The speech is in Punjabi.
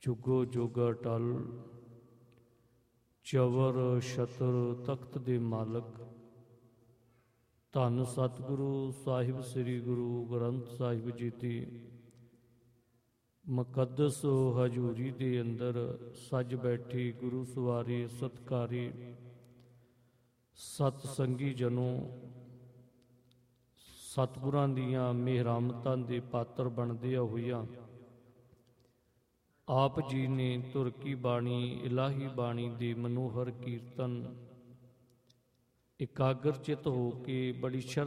ਜੁਗੋ ਜੁਗ ਅਟਲ, ਚਵਰ ਛਤਰ ਤਖਤ ਦੇ ਮਾਲਕ, ਧੰਨ ਸਤਿਗੁਰੂ ਸਾਹਿਬ ਸ੍ਰੀ ਗੁਰੂ ਗ੍ਰੰਥ ਸਾਹਿਬ ਜੀ ਦੀ ਮੁਕੱਦਸ ਹਜ਼ੂਰੀ ਦੇ ਅੰਦਰ ਸੱਜ ਬੈਠੀ ਗੁਰੂ ਸਵਾਰੀ ਸਤਿਕਾਰੀ ਸਤ ਸੰਗੀ ਜਨੋ, ਸਤਿਗੁਰਾਂ ਦੀਆਂ ਮਿਹਰਾਮਤਾਂ ਦੇ ਪਾਤਰ ਬਣਦਿਆਂ ਹੋਇਆਂ ਆਪ ਜੀ ਨੇ ਧੁਰ ਕੀ ਬਾਣੀ ਇਲਾਹੀ ਬਾਣੀ ਦੇ ਮਨੋਹਰ ਕੀਰਤਨ ਇਕਾਗਰ ਚਿਤ ਹੋ ਕੇ ਬੜੀ